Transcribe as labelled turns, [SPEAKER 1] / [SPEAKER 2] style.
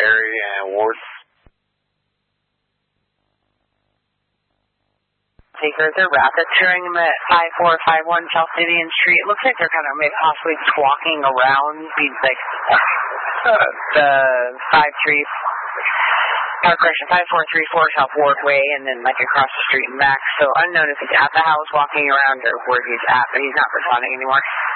[SPEAKER 1] Perry and Ward.
[SPEAKER 2] Taker, they're rapid showing them at 5451 South Indian Street. It looks like they're kind of maybe possibly just walking around, like the 5434 South Ward Way, and then like across the street and back. So unknown if he's at the house walking around or where he's at, but he's not responding anymore.